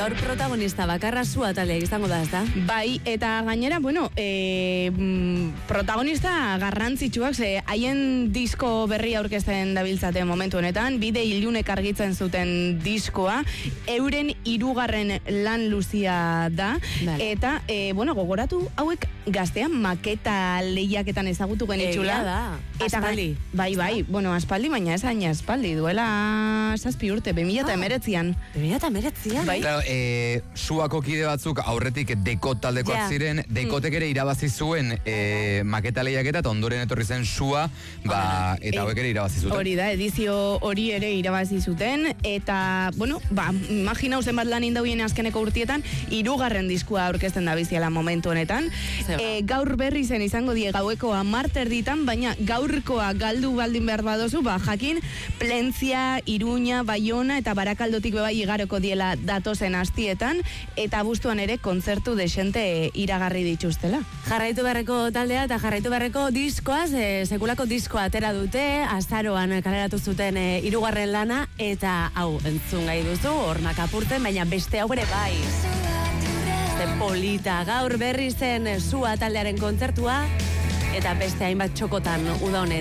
gaur protagonista bakarra Sua taldea izango da, ezta? Bai, eta gainera, bueno, protagonista garrantzitsuak, haien disko berri aurkezten dabiltzate momentu honetan, bide ilunek argitzen zuten diskoa, euren 3. lan luzia da, eta, bueno, gogoratu hauek gaztean maketa lehiaketan ezagutu genitxula. Da, aspaldi. Bai, bueno, aspaldi, baina ez hain aspaldi, duela 7 urte, 2019an. 2019an? Bai. Claro, Suako kide batzuk aurretik Dekot taldekoak ziren, Dekotek ere irabazi zuen maketa lehiaketa, eta ondoren etorri zen Sua, eta hauek ere irabazi zuten. Hori da, edizio hori ere irabazi zuten, eta, bueno, imagina uzen bat lan indauien azkeneko urtietan, 3. diskua aurkezten da biziala momentu honetan. Gaur berri zen izango die gaueko 10:00 baina gaurkoa galdu baldin behar badozu, jakin, Plentzia, Iruña, Baiona eta Barakaldotik bebai igaroko diela datozen astietan, eta abuztuan ere kontzertu desente iragarri dituztela. Jarraitu beharreko taldea eta jarraitu beharreko diskoaz, sekulako diskoa atera dute, azaroan kaleratu zuten 3. lana, eta hau entzun gai duzu, Hormak Apurtzen, baina beste hau ere bai. Polita, gaur berri zen Sua taldearen kontzertua, eta beste hainbat txokotan uda honetan.